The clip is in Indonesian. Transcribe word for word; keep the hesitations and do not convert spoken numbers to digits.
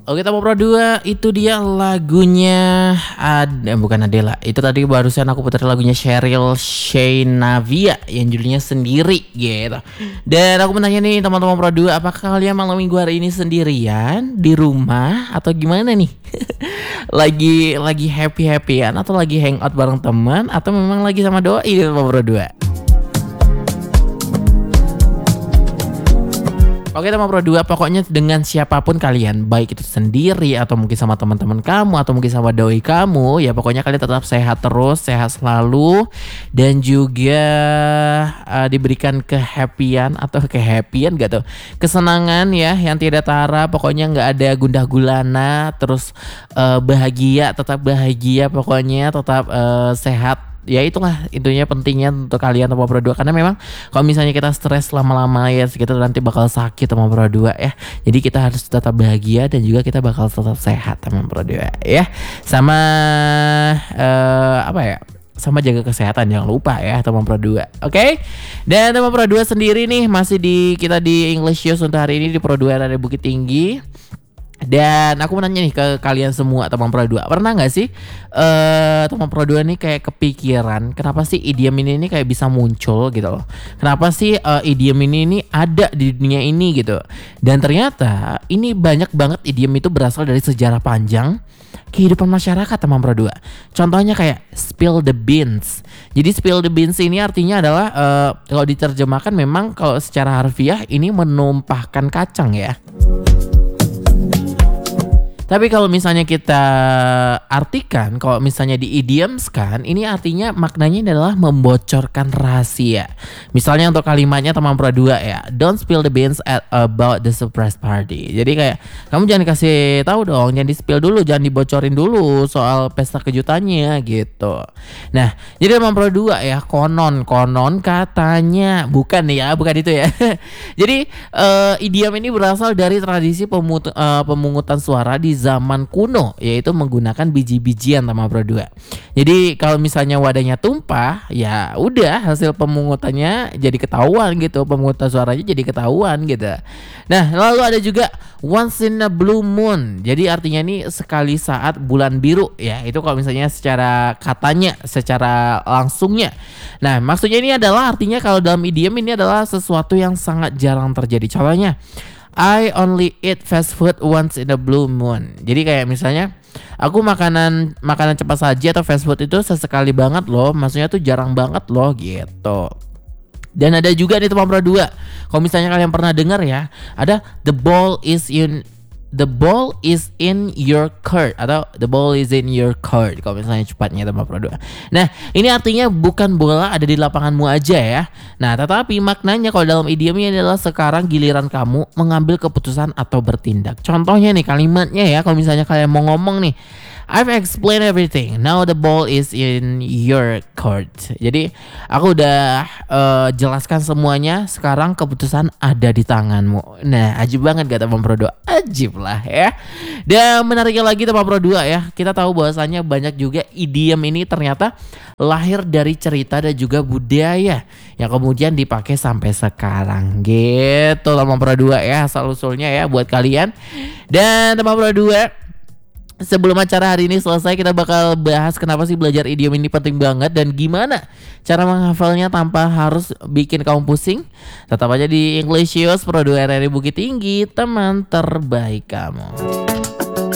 Oke, Tamu Pro dua itu dia lagunya ada eh, bukan Adela. Itu tadi barusan aku putar lagunya Sheryl Sheinavia yang judulnya Sendiri gitu. Dan aku menanya nih teman-teman Pro dua, apakah kalian malam minggu hari ini sendirian di rumah atau gimana nih? lagi lagi happy-happyan atau lagi hangout bareng teman atau memang lagi sama doi di Tamu Pro dua? Oke teman Pro dua, pokoknya dengan siapapun kalian, baik itu sendiri atau mungkin sama teman-teman kamu atau mungkin sama doi kamu, ya pokoknya kalian tetap sehat terus, sehat selalu, dan juga uh, diberikan kehappyan atau kehappyan gak tuh, kesenangan ya yang tidak tara, pokoknya nggak ada gundah gulana, terus uh, bahagia, tetap bahagia, pokoknya tetap uh, sehat. Ya itulah intinya pentingnya untuk kalian Tamu Pro dua, karena memang kalau misalnya kita stres lama-lama ya kita nanti bakal sakit Tamu Pro dua ya. Jadi kita harus tetap bahagia dan juga kita bakal tetap sehat Tamu Pro dua ya. Sama uh, apa ya? Sama jaga kesehatan jangan lupa ya Tamu Pro dua. Oke. Okay? Dan Tamu Pro dua sendiri nih masih di kita di English News untuk hari ini di Pro dua dari Bukit Tinggi. Dan aku mau nanya nih ke kalian semua Tamu Pro dua, pernah nggak sih uh, Tamu Pro dua nih kayak kepikiran kenapa sih idiom ini nih kayak bisa muncul gitu loh? Kenapa sih uh, idiom ini nih ada di dunia ini gitu? Dan ternyata ini banyak banget idiom itu berasal dari sejarah panjang kehidupan masyarakat Tamu Pro dua. Contohnya kayak spill the beans. Jadi spill the beans ini artinya adalah uh, kalau diterjemahkan memang kalau secara harfiah ini menumpahkan kacang ya. Tapi kalau misalnya kita artikan, kalau misalnya diidiomskan, ini artinya maknanya adalah membocorkan rahasia. Misalnya untuk kalimatnya Tamu Pro dua ya, don't spill the beans at about the surprise party. Jadi kayak kamu jangan kasih tahu dong, jangan di spill dulu, jangan dibocorin dulu soal pesta kejutannya gitu. Nah, jadi Tamu Pro dua ya, konon konon katanya, bukan ya, bukan itu ya. Jadi uh, idiom ini berasal dari tradisi pemut- uh, pemungutan suara di zaman kuno, yaitu menggunakan biji-bijian Tamu Pro dua. Jadi kalau misalnya wadahnya tumpah, ya udah hasil pemungutannya jadi ketahuan gitu, pemungutan suaranya jadi ketahuan gitu. Nah, lalu ada juga once in a blue moon. Jadi artinya ini sekali saat bulan biru ya. Itu kalau misalnya secara katanya, secara langsungnya. Nah, maksudnya ini adalah artinya kalau dalam idiom ini adalah sesuatu yang sangat jarang terjadi. Contohnya, I only eat fast food once in a blue moon. Jadi kayak misalnya aku makanan makanan cepat saji atau fast food itu sesekali banget loh. Maksudnya tuh jarang banget loh gitu. Dan ada juga nih Tamu Pro dua. Kalau misalnya kalian pernah dengar ya, ada the ball is in The ball is in your court atau the ball is in your court kalau misalnya cepatnya Tamu Pro dua. Nah, ini artinya bukan bola ada di lapanganmu aja ya. Nah, tetapi maknanya kalau dalam idiomnya adalah sekarang giliran kamu mengambil keputusan atau bertindak. Contohnya nih kalimatnya ya, kalau misalnya kalian mau ngomong nih, I've explained everything. Now the ball is in your court. Jadi aku udah uh, jelaskan semuanya. Sekarang keputusan ada di tanganmu. Nah, ajib banget gak Tamu Pro dua? Ajib lah ya. Dan menariknya lagi Tamu Pro dua ya, kita tahu bahwasannya banyak juga idiom ini ternyata lahir dari cerita dan juga budaya yang kemudian dipakai sampai sekarang gitu Tamu Pro dua ya, asal usulnya ya buat kalian. Dan Tamu Pro dua, sebelum acara hari ini selesai, kita bakal bahas kenapa sih belajar idiom ini penting banget dan gimana cara menghafalnya tanpa harus bikin kamu pusing. Tetap aja di English News Pro dua R R I Bukit Tinggi, teman terbaik kamu.